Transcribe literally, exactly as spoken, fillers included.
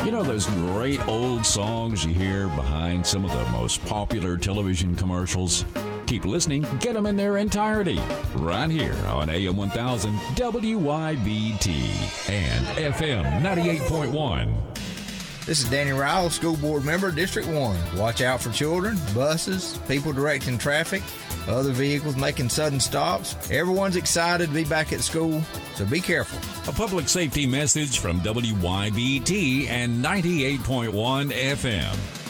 You know those great old songs you hear behind some of the most popular television commercials? Keep listening, get them in their entirety, right here on A M one thousand W Y B T and F M ninety-eight point one. This is Danny Ryle, school board member, District one. Watch out for children, buses, people directing traffic, other vehicles making sudden stops. Everyone's excited to be back at school, so be careful. A public safety message from W Y B T and ninety-eight point one F M.